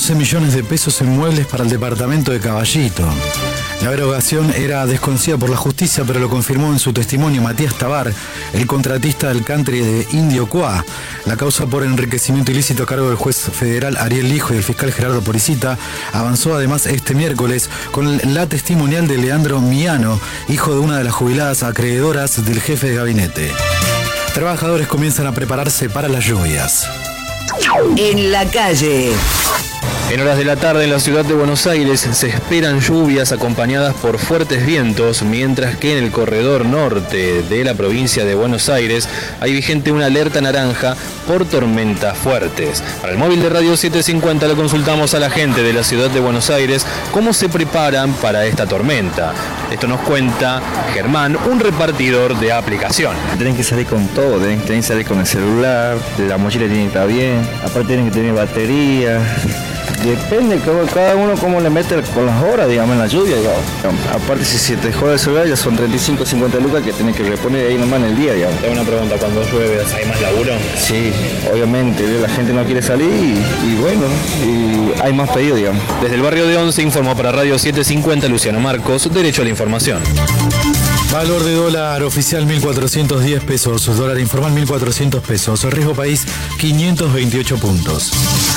12 millones de pesos en muebles para el departamento de Caballito. La erogación era desconocida por la justicia, pero lo confirmó en su testimonio Matías Tabar, el contratista del country de Indio Cuá. La causa por enriquecimiento ilícito a cargo del juez federal Ariel Lijo y del fiscal Gerardo Poricita avanzó además este miércoles con la testimonial de Leandro Miano, hijo de una de las jubiladas acreedoras del jefe de gabinete. Trabajadores comienzan a prepararse para las lluvias. En la calle. En horas de la tarde en la ciudad de Buenos Aires se esperan lluvias acompañadas por fuertes vientos, mientras que en el corredor norte de la provincia de Buenos Aires hay vigente una alerta naranja por tormentas fuertes. Para el móvil de Radio 750 le consultamos a la gente de la ciudad de Buenos Aires cómo se preparan para esta tormenta. Esto nos cuenta Germán, un repartidor de aplicación. Tienen que salir con todo, tienen que salir con el celular, la mochila tiene que estar bien, aparte tienen que tener batería. Depende cada uno cómo le mete con las horas, digamos, en la lluvia, digamos. Aparte, si se te jode el celular, ya son 35 o 50 lucas que tienes que reponer ahí nomás en el día, digamos. Tengo una pregunta, ¿cuando llueve hay más laburo? Sí, obviamente, la gente no quiere salir y bueno, y hay más pedido, digamos. Desde el barrio de Once informó para Radio 750 Luciano Marcos, Derecho a la Información. Valor de dólar oficial 1.410 pesos, dólar informal 1.400 pesos, riesgo país 528 puntos.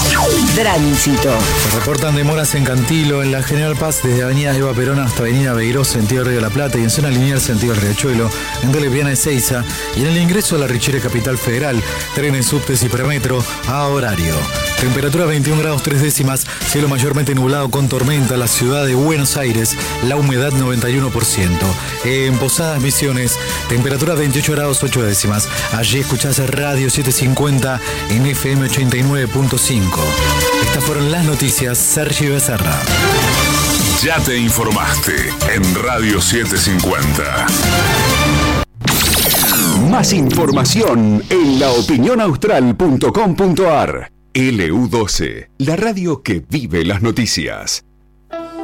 Tránsito. Se reportan demoras en Cantilo, en la General Paz, desde Avenida Eva Perón hasta Avenida Beiró, sentido Río de la Plata, y en zona lineal, sentido Riachuelo, en Lepiana de Seiza, y en el ingreso a la Richere Capital Federal, trenes, subtes y premetro a horario. Temperatura 21 grados 3 décimas, cielo mayormente nublado con tormenta, la ciudad de Buenos Aires, la humedad 91%. En Posadas Misiones, temperatura 28 grados 8 décimas. Allí escuchás Radio 750 en FM 89.5. Estas fueron las noticias. Sergio Becerra. Ya te informaste en Radio 750. Más información en laopinionaustral.com.ar. LU12, la radio que vive las noticias.